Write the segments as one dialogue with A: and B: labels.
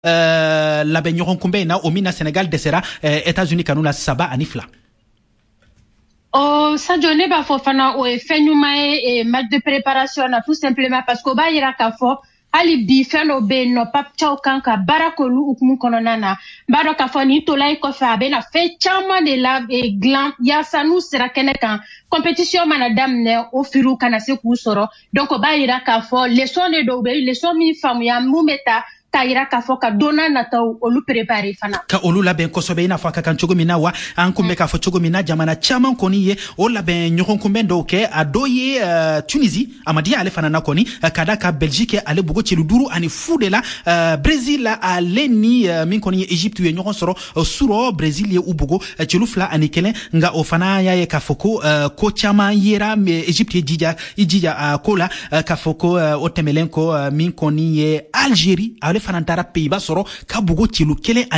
A: labɛn ɲɔgɔn kunbɛn na o min na Senegal dɛsɛra États-Unis kanu la 3-2.
B: Sadio ne b'a fɔ fana o ye fɛn ɲuman ye match de préparation na tout simplement parce que o b'a yira k'a fɔ hali bi fɛn dɔ bɛ yen nɔ Pape Thiaw kan ka baara k'olu hukumu kɔnɔna na n b'a dɔn k'a fɔ nin tola in kɔfɛ a bɛna fɛn caman de la dilan yaasa n'u sera kɛnɛ kan compétition mana daminɛ o firiw kana se k'u sɔrɔ donc o b'a yira k'a fɔ leçon de don u bɛ leçon min faamuya mun bɛ ta k'a yira k'a fɔ ka donna nataw olu préparer fana
A: ka olu labɛn kosɛbɛ i n'a fɔ a ka kan cogo min na wa an kun bɛ k'a fɔ cogo min na jamana caman kɔni ye o labɛn ɲɔgɔn kunbɛn dɔw kɛ a dɔw ye Tunisie a ma diya ale fana na kɔni ka da ka Belgique ale bogo celu 5 de la Brésil ale ni min kɔni ye Egypte ye ɲɔgɔn sɔrɔ suro Brésil ye u bogo celu 2-1 nka o fana y'a ye k'a fɔ ko caman yera mais Egypte ye jija ko la k'a fɔ ko o tɛmɛlen kɔ min kɔni ye Algérie ale fana taara Pays-Bas sɔrɔ ka bugo celu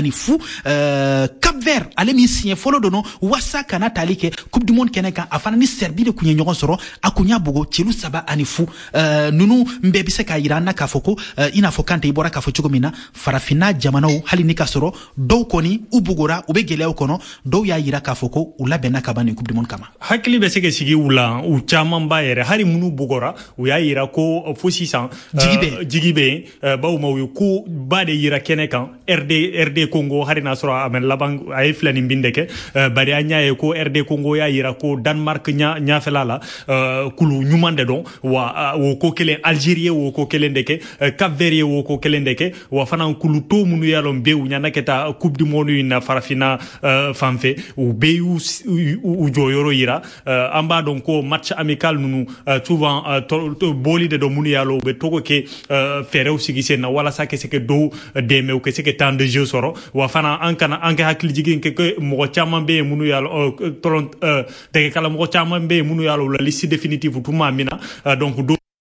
A: 1-0 Cap-Vert ale min siɲɛ fɔlɔ dono wasa kana tali kɛ Coupe du Monde kɛnɛ kan a fana ni Serbie de kun ye ɲɔgɔn sɔrɔ a kun y'a bugo celu 3-0 nunu bɛɛ bɛ se k'a yira an na k'a fɔ ko i n'a fɔ Kante i bɔra k'a fɔ cogo min na farafinna jamanaw hali ni ka sɔrɔ dɔw kɔni u bugora u bɛ gɛlɛyaw kɔnɔ dɔw y'a yira k'a fɔ ko u labɛnna ka ban nin Coupe du Monde kama
C: hakili bɛ se ka sigi u la u caman ba yɛrɛ hali minnu bugora u y'a yira ko fo sisan jigi bɛ yen bawo ma u ye ko ba de yira kɛnɛ kan RD Congo hari n'a sɔrɔ a mɛ laban a ye filɛ nin bin de kɛ bari an y'a ye ko RD Congo y'a yira ko Danemark ɲafɛla la kulu ɲuman de dɔn wa o ko kelen Algérie o ko kelen de kɛ Cap-Vert ye o ko kelen de kɛ wa fana kulu to minnu y'a lɔn bɛ u ɲana ka taa Coupe du Monde in na farafinna fanfɛ u bɛ u jɔyɔrɔ yira an b'a dɔn ko match amical ninnu souvent boli de dɔn minnu y'a lɔn u bɛ togo kɛ fɛɛrɛw sigi sen na walasa ka se ka dɔw dɛmɛ u ka se ka temps de jeu sɔrɔ wa fana an ka hakili jigin kɛ mɔgɔ caman bɛ yen minnu y'a lɔn tɛgɛkala mɔgɔ caman bɛ yen minnu y'a lɔn la liste définitive tuma min na donc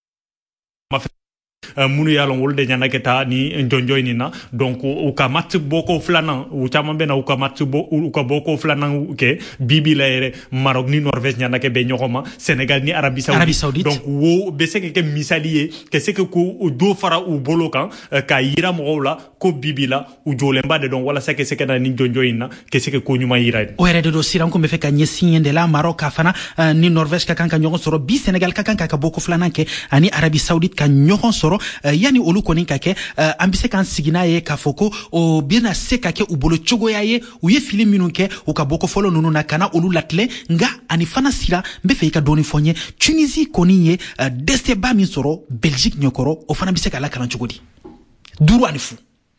C: munu y'a lɔn olu de ɲana ka taa ni jɔnjɔn nin na donc u ka match bɔko filanan u caman bɛ na u ka bɔko filanan kɛ bibi la yɛrɛ Maroc ni Norvège ɲana ka bɛn ɲɔgɔn ma Sénégal ni Arabie Saoudite donc wo bɛ se ka kɛ misali ye ka se ka ko do fara u bolo kan k'a yira mɔgɔw la ko bibi la u jɔlenba de dɔn walasa ka se ka na ni jɔnjɔn in na ka se ka ko ɲuman yira
A: o yɛrɛ de don siran kun bɛ fɛ ka ɲɛsin de la Maroc ka fana ni Norvège ka kan ka ɲɔgɔn sɔrɔ bi Sénégal ka kan ka bɔko filanan kɛ ani Arabie Saoudite ka ɲɔgɔn sɔrɔ yani olu kɔni ka kɛ an bɛ se k'an sigi n'a ye k'a fɔ ko o bɛna se ka kɛ u bolo cogoya ye u ye fili minnu kɛ u ka bɔko fɔlɔ ninnu na kana olu latilen nka ani fana sira n bɛ fɛ i ka dɔɔni fɔ n ye Tunisie kɔni ye dɛsɛba min sɔrɔ Belgique ɲɛkɔrɔ o fana bɛ se ka lakalan cogo di 5-0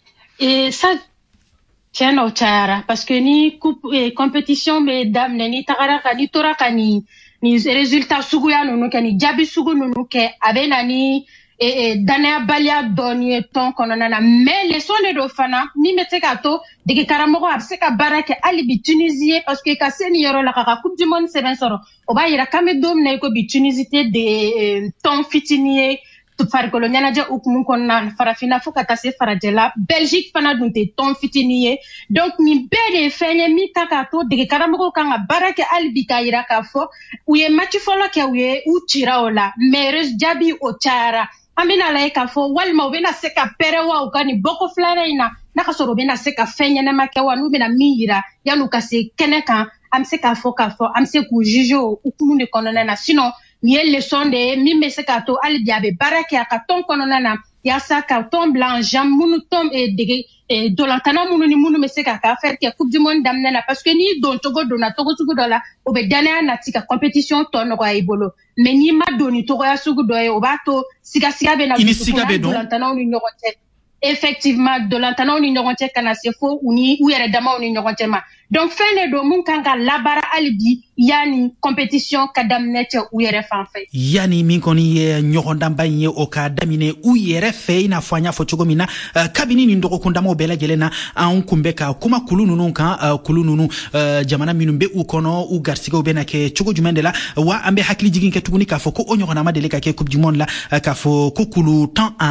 B: ça tiɲɛ na o cayara parce que ni compétition bɛ daminɛ ni tora ka ni résultat suguya ninnu kɛ ni jaabi sugu ninnu kɛ a bɛ na ni danayabaliya dɔɔni ye tɔn kɔnɔna na mais leçon de do fana min bɛ se k'a to dege karamɔgɔ a bɛ se ka baara kɛ hali bi Tunisie parce que ka se nin yɔrɔ la ka Coupe du Monde sɛbɛn sɔrɔ o b'a yira k'an bɛ don min na i ko bi Tunisie tɛ de tɔn fitinin ye farikolo ɲɛnajɛ hukumu kɔnɔna farafinna fo ka taa se farajɛ la Belgique fana dun tɛ tɔn fitinin ye donc nin bɛɛ de ye fɛn ye min ta k'a to dege karamɔgɔw kan ka baara kɛ hali bi k'a yira k'a fɔ u ye match fɔlɔ kɛ u cira o la mais jaabi o cayara an bɛna lajɛ k'a fɔ walima u bɛna se ka pɛrɛ wa u ka nin bɔko filanan in na n'a ka sɔrɔ u bɛna se ka fɛn ɲɛnama kɛ wa n'u bɛna min yira yan'u ka se kɛnɛ kan an bɛ se k'a fɔ an bɛ se k'u juger o hukumu de kɔnɔna na sinon nin ye leçon de ye min bɛ se k'a to hali bi a bɛ baara kɛ a ka tɔn kɔnɔna na yaasa ka tɔn bila en jambe minnu tɔn dege dolantana minnu ni minnu bɛ se k'a ka affaire kɛ Coupe du Monde daminɛ na parce que n'i don cogo donna togo sugu dɔ la o bɛ danaya nati ka compétition tɔ nɔgɔya i bolo mais n'i ma don ni togoya sugu dɔ ye o b'a to sigasiga bɛ na dolantanaw ni ɲɔgɔn cɛ effectivement dolantanaw ni ɲɔgɔn cɛ kana se fo u yɛrɛ damaw ni ɲɔgɔn cɛ ma donc fɛn de don mun kan ka labaara hali bi yani compétition ka daminɛ cɛ u yɛrɛ fan fɛ
A: yani min kɔni ye ɲɔgɔndanba in ye o ka daminɛ u yɛrɛ fɛ i n'a fɔ an y'a fɔ cogo min na kabini nin dɔgɔkun damaw bɛɛ lajɛlen na an kun bɛ ka kuma kulu ninnu kan kulu ninnu jamana minnu bɛ u kɔnɔ u garisigɛw bɛna kɛ cogo jumɛn de la wa an bɛ hakili jigin kɛ tuguni k'a fɔ ko o ɲɔgɔnna ma deli ka kɛ Coupe du Monde la k'a fɔ ko kulu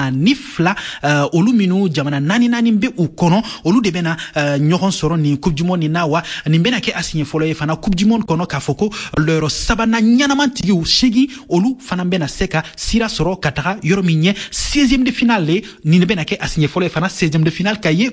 A: 12 olu minnu jamana naani bɛ u kɔnɔ olu de bɛna ɲɔgɔn sɔrɔ nin Coupe du Monde na wa nin bena kɛ a siɲɛ fɔlɔ ye fana coupe du monde kɔnɔ k'a fɔ ko lɔyɔrɔ sabana ɲanamantigiw segi olu fana bena se ka sira sɔrɔ ka taga yɔrɔ min ɲɛ 16e de finale nin bena kɛ a siɲɛ fɔlɔ ye fana 16e de finale ka ye